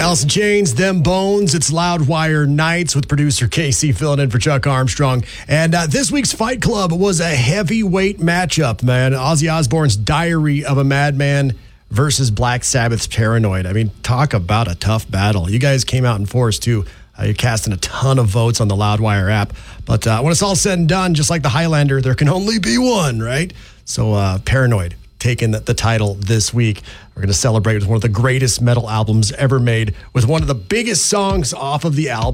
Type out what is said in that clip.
Alice in Chains, Them Bones. It's Loudwire Nights with producer Casey filling in for Chuck Armstrong. And this week's Fight Club was a heavyweight matchup, man. Ozzy Osbourne's Diary of a Madman versus Black Sabbath's Paranoid. I mean, talk about a tough battle. You guys came out in force, too. You're casting a ton of votes on the Loudwire app. But when it's all said and done, just like the Highlander, there can only be one, right? So Paranoid taking the title this week. We're going to celebrate with one of the greatest metal albums ever made with one of the biggest songs off of the album.